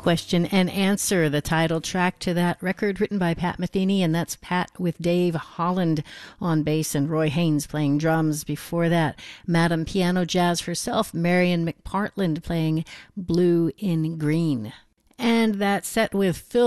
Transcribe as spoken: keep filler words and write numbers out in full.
Question and Answer, the title track to that record written by Pat Metheny, and that's Pat with Dave Holland on bass and Roy Haynes playing drums. Before that, Madam Piano Jazz herself, Marion McPartland, playing Blue in Green. And that set with Phil